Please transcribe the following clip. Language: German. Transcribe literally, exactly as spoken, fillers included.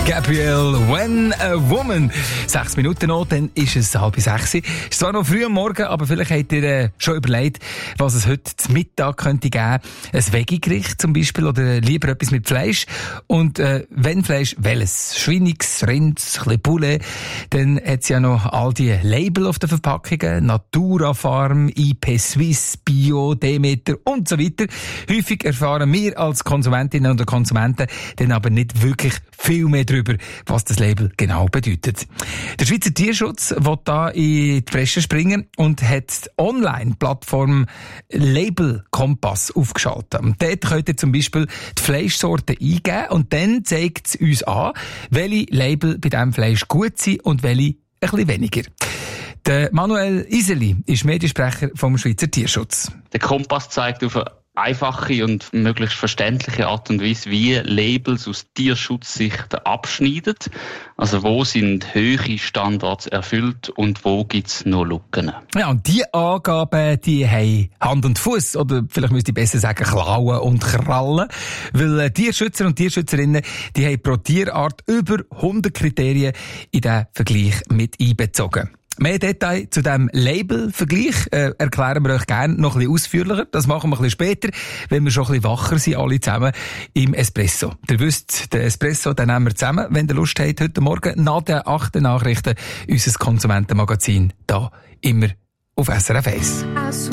Gabriel, When a Woman. Sechs Minuten noch, dann ist es halb sechs. Es ist zwar noch früh am Morgen, aber vielleicht habt ihr äh, schon überlegt, was es heute zum Mittag könnte geben. Ein Veggie-Gericht zum Beispiel oder lieber etwas mit Fleisch. Und äh, wenn Fleisch, welches? Schweinix, Rinds, ein bisschen Poulet. Dann hat es ja noch all die Label auf den Verpackungen. Natura Farm, I P Suisse, Bio, Demeter und so weiter. Häufig erfahren wir als Konsumentinnen und Konsumenten dann aber nicht wirklich viel mehr darüber, was das Label genau bedeutet. Der Schweizer Tierschutz will da in die Bresche springen und hat die Online-Plattform Label Kompass aufgeschaltet. Und dort könnt ihr zum Beispiel die Fleischsorten eingeben und dann zeigt es uns an, welche Label bei diesem Fleisch gut sind und welche ein bisschen weniger. Der Manuel Iseli ist Mediensprecher vom Schweizer Tierschutz. Der Kompass zeigt auf eine einfache und möglichst verständliche Art und Weise, wie Labels aus Tierschutzsicht abschneiden. Also wo sind hohe Standards erfüllt und wo gibt es noch Lücken. Ja, und die Angaben, die haben Hand und Fuß oder vielleicht müsste ich besser sagen Klauen und Krallen, weil Tierschützer und Tierschützerinnen, die haben pro Tierart über hundert Kriterien in diesen Vergleich mit einbezogen. Mehr Details zu diesem Label-Vergleich äh, erklären wir euch gerne noch ein bisschen ausführlicher. Das machen wir ein bisschen später, wenn wir schon ein bisschen wacher sind, alle zusammen im Espresso. Ihr wisst, den Espresso, den nehmen wir zusammen, wenn ihr Lust habt, heute Morgen nach den achten Nachrichten unser Konsumentenmagazin da immer auf S R F eins.